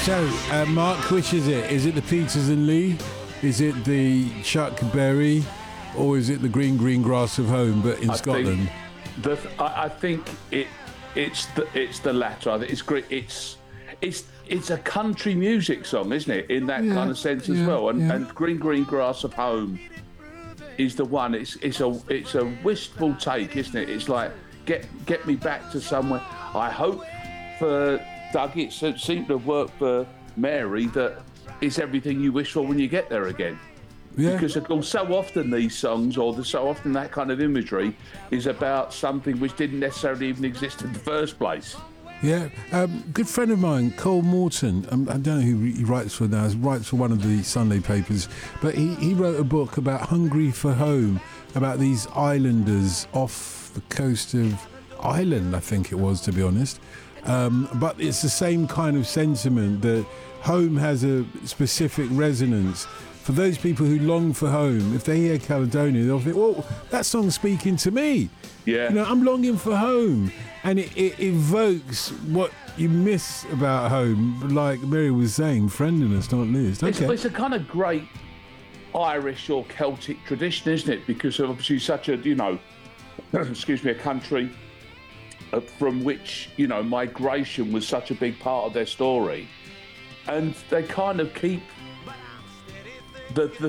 So, Mark, which is it? Is it the Peters and Lee? Is it the Chuck Berry? Or is it the green, green grass of home, but in Scotland? I think it's the latter. I think it's great. It's a country music song, isn't it? In that kind of sense as well. And green, green grass of home is the one. It's a wistful take, isn't it? It's like get me back to somewhere. I hope for Doug, it seemed to have worked for Mary, that it's everything you wish for when you get there again. Yeah. Because of course, so often these songs, so often that kind of imagery, is about something which didn't necessarily even exist in the first place. Yeah, good friend of mine, Cole Morton. I don't know who he writes for now. He writes for one of the Sunday papers, but he wrote a book about Hungry for Home, about these islanders off the coast of Ireland, I think it was, to be honest. But it's the same kind of sentiment that home has a specific resonance. For those people who long for home, if they hear Caledonia, they'll think, well, that song's speaking to me. Yeah. You know, I'm longing for home. And it evokes what you miss about home, like Mary was saying, friendliness, not least. Okay. It's a kind of great Irish or Celtic tradition, isn't it? Because obviously such a, a country from which, migration was such a big part of their story. And they kind of keep the